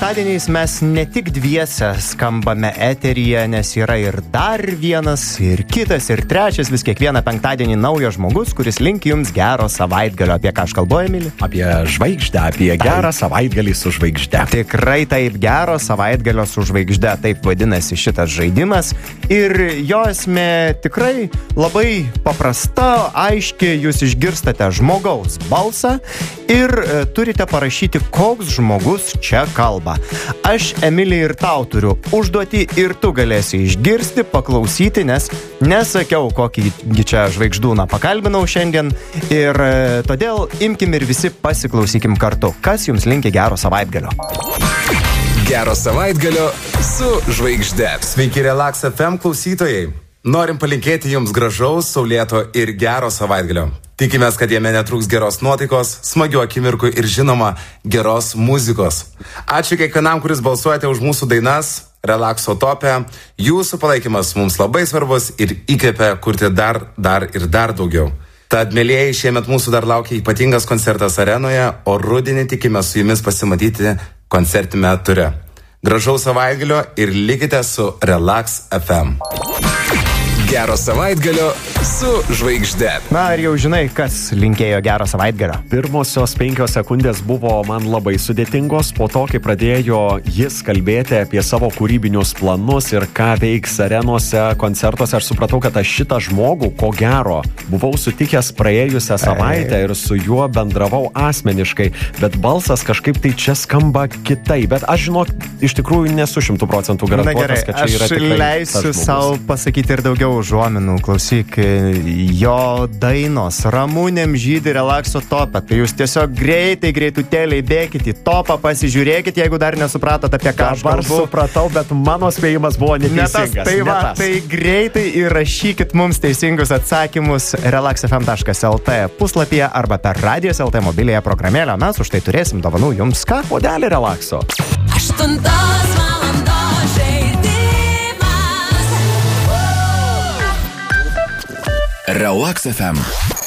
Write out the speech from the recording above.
penktadieniais mes ne tik dviese skambame eteryje, nes yra ir dar vienas, ir kitas, ir trečias, vis kiekvieną penktadienį naujas žmogus, kuris linki jums gero savaitgalio. Apie ką aš kalbu, Emili? Apie žvaigždę, apie gerą savaitgalį su žvaigžde. Tikrai taip, gero savaitgalio su žvaigžde, taip vadinasi šitas žaidimas. Ir jo esmė tikrai labai paprasta, aiški, jūs išgirstate žmogaus balsą ir turite parašyti, koks žmogus čia kalba. Aš, Emilija, ir tau turiu užduoti ir tu galėsi išgirsti, paklausyti, nes nesakiau, kokį čia žvaigždūną pakalbinau šiandien ir todėl imkim ir visi pasiklausykim kartu. Kas jums linki gero savaitgalio? Gero savaitgalio su žvaigžde. Sveiki, Relax FM klausytojai. Norim palinkėti jums gražaus, saulėto ir gero savaitgalio. Tikimės, kad jame netrūks geros nuotaikos, smagių akimirkų ir žinoma, geros muzikos. Ačiū kiekvienam, kuris balsuojate už mūsų dainas, Relaxo topę. Jūsų palaikymas mums labai svarbus ir įkvepia kurti dar daugiau. Tad, mėlėjai, šiemet mūsų dar laukia ypatingas koncertas arenoje, o rudenį tikime su jumis pasimatyti koncertime ture. Gražaus savaitgalio ir likite su Relax FM. Gero savaitgalio su žvaigžde. Na, ar jau žinai, kas linkėjo gero savaitgalio? Pirmosios 5 sekundės buvo man labai sudėtingos, po to, kai pradėjo jis kalbėti apie savo kūrybinius planus ir ką veiks arenose, koncertuose, aš supratau, kad aš šitą žmogų, ko gero, buvau sutikęs praėjusią savaitę ir su juo bendravau asmeniškai, bet balsas kažkaip tai čia skamba kitai, bet aš žinok, iš tikrųjų nesu 100% garantuotas, kad čia yra tikrai tas žmogus. Aš leisiu savo pasakyti ir daugiau užuominų. Klausyk, jo dainos Ramunėm žydi Relaxo topą. Tai jūs tiesiog greitutėliai bėkit į topą, pasižiūrėkit, jeigu dar nesupratot, apie ką aš kalbu. Dabar supratau, bet mano spėjimas buvo neteisingas. Tai greitai įrašykit mums teisingus atsakymus relaxfm.lt puslapyje arba per Radijos LT mobiliąją programėlę. Mes už tai turėsim dovanų jums ką? Puodelį Relaxo. 8 valandos žaidimas. Relax FM.